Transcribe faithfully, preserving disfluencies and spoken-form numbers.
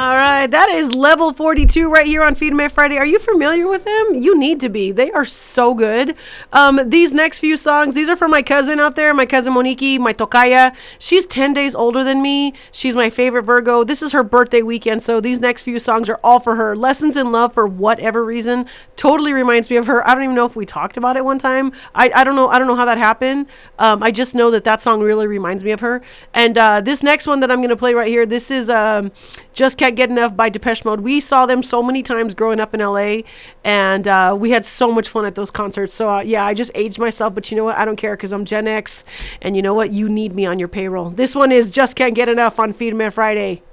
All right, that is Level forty-two right here on Feed Me Friday. Are you familiar with them? You need to be. They are so good. Um, these next few songs, these are for my cousin out there, my cousin Monique, my tocaya. She's ten days older than me. She's my favorite Virgo. This is her birthday weekend, so these next few songs are all for her. Lessons in Love, for whatever reason, totally reminds me of her. I don't even know if we talked about it one time. I, I don't know. I don't know how that happened. Um, I just know that that song really reminds me of her. And uh, this next one that I'm going to play right here, this is um, Just Can't Get Enough by Depeche Mode. We saw them so many times growing up in L A, and uh, we had so much fun at those concerts. So, uh, yeah, I just aged myself, but you know what? I don't care because I'm Gen X, and you know what? You need me on your payroll. This one is Just Can't Get Enough on Feed Me Friday.